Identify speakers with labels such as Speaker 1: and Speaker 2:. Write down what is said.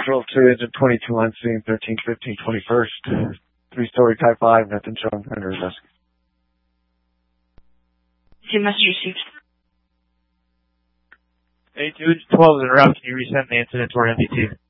Speaker 1: Central, 2 engine 22 on scene, 1315 21st. 3-story Type 5, nothing showing under rescue.
Speaker 2: Two message received.
Speaker 3: 82 12 is en route. Can you resend the incident to our MDT?